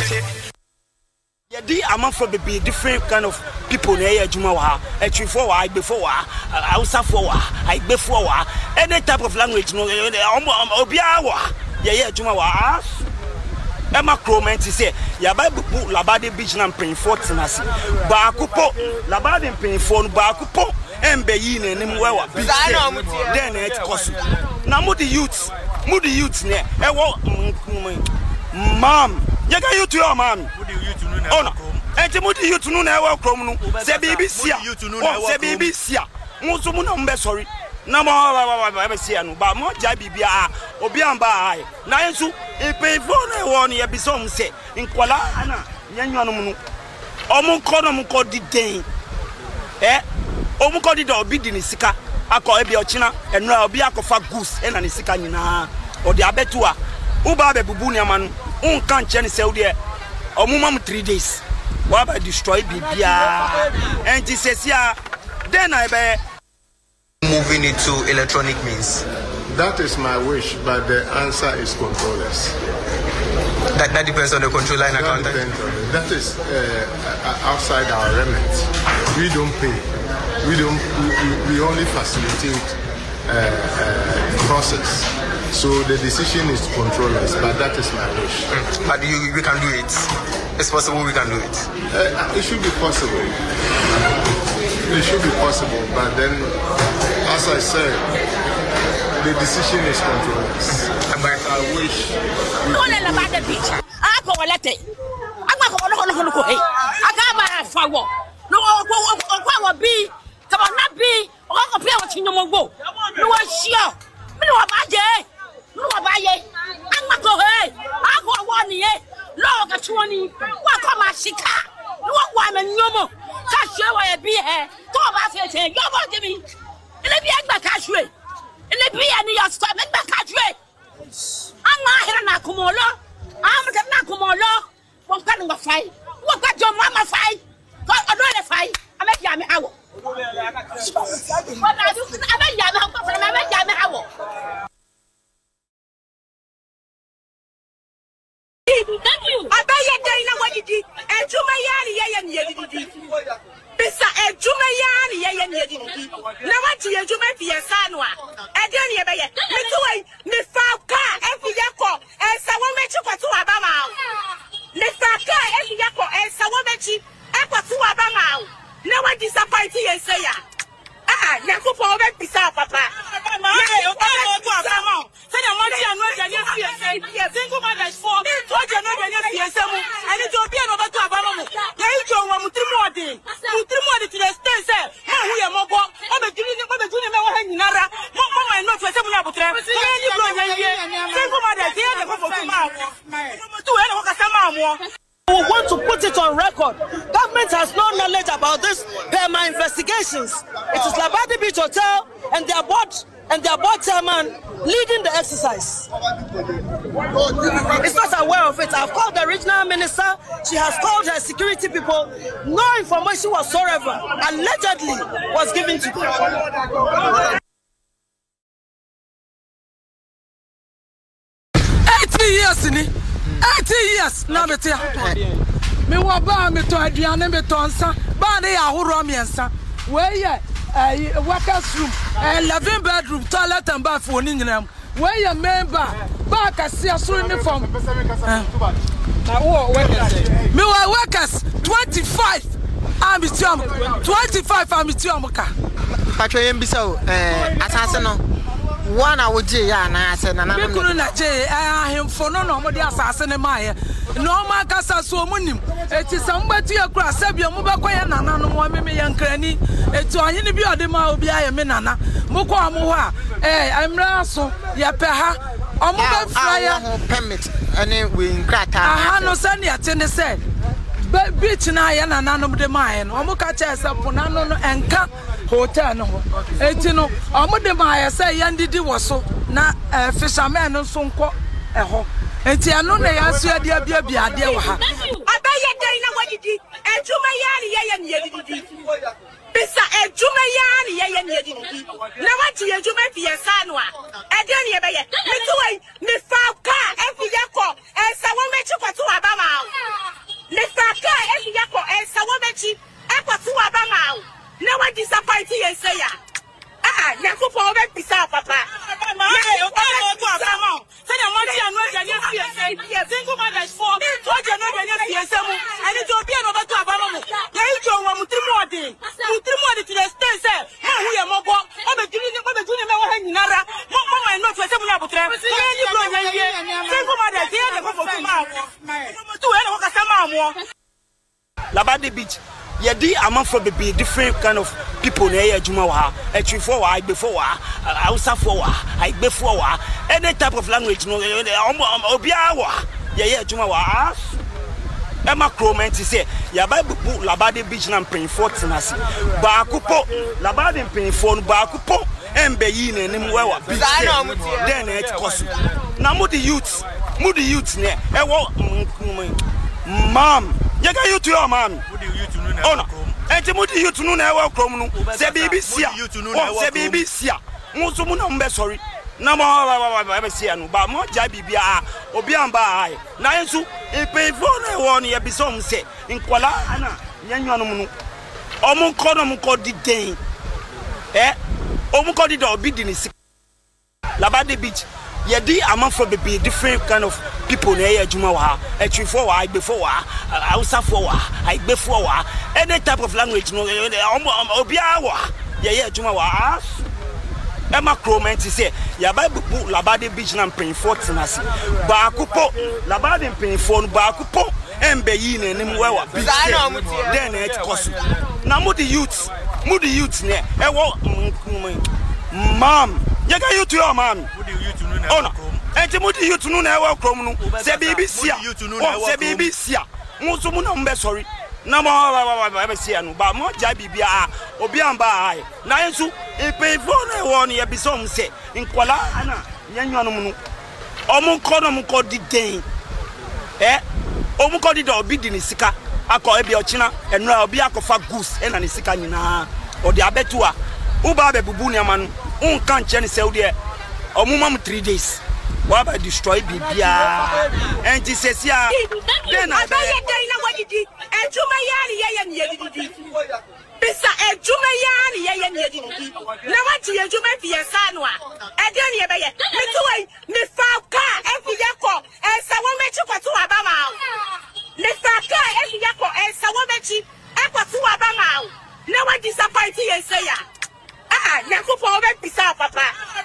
Yadi among for be different kind of people near Jumawa, a tree for I before I was for I before any type of language no Obiawa, yeah, Jumawa. Emma Croman to say, Yababu Labadi Beach and praying for Tenasi, Bakupo, Labadi praying for Bakupo, and Bayin and Mwa, then it costs. Now, Moody youths near, Mom, Yaga you to your mom. Oh, no, and Timothy you to know our Chrome, say BBC, say BBC, Musumuna, sorry. No more, I see, but more Jabia, Obiamba, Nansu, a pay for one year be some say, in Kuala, Yanyamu, Omukonomuko detain. Eh, Omuko did obedient in Sika, Ako Ebiochina, and Rabiako for goose and Anisikana, or the Abetua, Ubabe Bubuniaman, can't change Saudi, or Mumam 3 days. Why by destroy Bibia? And he says, yeah, then I bear. Moving it to electronic means. That is my wish, but the answer is controllers. That depends on the controller and accountant. That is outside our remit. We don't pay. We only facilitate the process. So the decision is controllers, but that is my wish. But we can do it. It's possible we can do it. It should be possible. It should be possible, but then, as I said, the decision is controllers. But I wish. No, let about the beach. I go let it. I'm not going to go. I got my firewall. No, I will be. Come on, not be. I'll compare what you know. No, I'm sure. No, I'm Jay. No, I'm not going. I go 1 year. Lord, that's 20. What come on, Shika? No one and no more. Cash you will be here. Talk about it. You're going to be. Let me act back cash way. Let me any your stop. Let me catch way. I'm not here na Kumolo. I'm not Kumolo. What kind of fight? What got your mama fight? Got another fight. I make Yami Hour. What I do, I make Yami Hour. Thank you. I bet you know what you did. And to my yarn, Pisa and to my yarn, no one to your Jumati and Sanwa. And then you may Miss Falca, every Yako, and someone met you for 2 Abama. Miss Falca, every Yako, and someone met you for 2 Abama. No one disappointed and say, ah, Yako for that Pisa, Papa. Single mothers for told you not any CSM and it will be another to Abama. There is your 3 more to the state. We are more. I'm a junior Nara. Mama and not for 7 hours. Single mothers here. We want to put it on record. Government has no knowledge about this PEMA investigations. It is Labadi Beach Hotel and their board chairman leading the exercise. It's not aware of it. I've called the regional minister. She has called her security people. No information whatsoever allegedly was given to them. 80 years, 80 years. Now me tell me wa ba me to aduane me to nsa ba na ya horo me nsa we ye workers room 11 bedroom toilet and bath for ni nyinam we ye member ba kase asoro uniform na wo workers me wa workers 25 amitium 25 amitium ka patwa yem bisa o asase no one I would say, and I said, and I'm going to say, I am for no more assassin in my no Macassa so munim. It is somebody across Sabia Mubakoya and no more me and Cranny. It's on any of the Maubia Menana, Mukwa Mua, I'm Rasso, Yapaha, or mobile flyer permit, and we in Crata. I no Sunday at Tennessee. But beach and I and none of the mine, or Mukachas upon and camp hotel. No, Etino, or the Maya say, Yandy was so na fisherman and some quote a home. And Tiano, they answer dear Bia. I bet you know what you did, and to my yarn, Pisa and to my yarn, no one to your Jumati and Sanwa. And then you may, Miss Falca, every Yako, and someone met you for 2 Abama. yes, say ya. Yaku for over pisa, papa. Send your money and what you are single mothers for what you know when you see some and it will be another to Abama. There you go, one more day. Three more to the state, sir. Who are more? I'm a junior Nara. Mama, I'm not for some of them. Single mothers here, the couple of to any Labadi Beach. Yedi among for be different kind of people near Jumawa, a tree for I before Hausa for I before any type of language no Obiawa, yeah, Jumawa. Emma Croman to say, Yababu Labadi Beach and paying 14 as Bakupo, Labadi paying phone Bakupo, and Bayin and Mwa, then it costs. Now, Moody youths near, Mom, you got you to your mom. Oh no, and Timothy, you to know now, Crom, say BBC, say BBC, Musumuna, sorry. No more, I see, but more Jabia, Obiamba, Nansu, a pay for 1 year, be some say, in Kuala, Yan Omun called the day. Omun called it or bidding is Labadi Beach. Yedi among for be different kind of people near Jumawa, a tree for I before Hausa for I before any type of language no Obiawa, yeah, Jumawa. Emma Croman to say, Yababu Labadi Beach and paying 14 as Bakupo, Labadi paying phone Bakupo, and Bayin and Mwa, then it costs. Now, Moody youths near, Mom, you got you to your mom. Oh no, and Timothy, you to know now, Crom, say BBC, say BBC, Musumuna, sorry. No more, I see, but more Jabia, Obiamba, Nansu, a pay for 1 year, be some say, in Kuala, Yan Omun called the day. Omun called it or bidding is Sika, I call Ebiochina, and now be a cofa goose and an Isikanina, or the Abetua, Ubabe Bubuniaman, can't change sell there. Omumam 3 days. What I destroy Bibia? And he says, yeah. Then I know what you did. And Jumayani, Pisa and Jumayani, now what you do, my Sanwa. And then you may me Falca, every Yako, and someone met you to Abama. Me Falca, every Yako, and someone met you to Abama. Now I disappoint you and say, Yaku for over pisa, papa.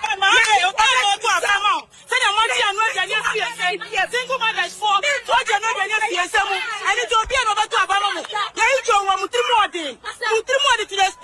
Send your money and what you are single mothers for what you know when you see some and it will be another to Abama. There you go, 3 more days. 3 more to the